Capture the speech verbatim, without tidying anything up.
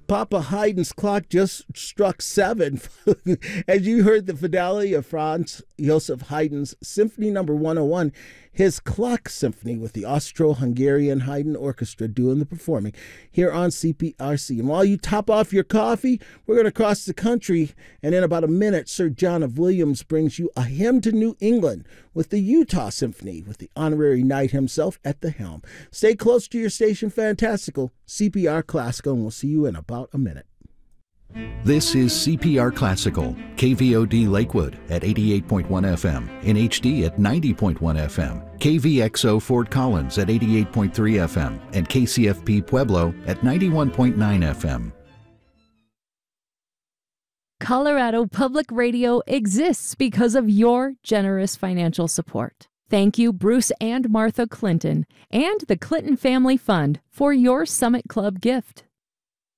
Papa Haydn's clock just struck seven. As you heard the fidelity of Franz Joseph Haydn's Symphony Number one oh one, his clock symphony with the Austro-Hungarian Haydn Orchestra doing the performing here on C P R C. And while you top off your coffee, we're going to cross the country, and in about a minute, Sir John of Williams brings you A Hymn to New England with the Utah Symphony with the honorary knight himself at the helm. Stay close to your station, Fantastical, C P R Classical, and we'll see you in about a minute. This is C P R Classical, K V O D Lakewood at eighty-eight point one F M, in H D at ninety point one F M, K V X O Fort Collins at eighty-eight point three F M, and K C F P Pueblo at ninety-one point nine F M. Colorado Public Radio exists because of your generous financial support. Thank you, Bruce and Martha Clinton, and the Clinton Family Fund for your Summit Club gift.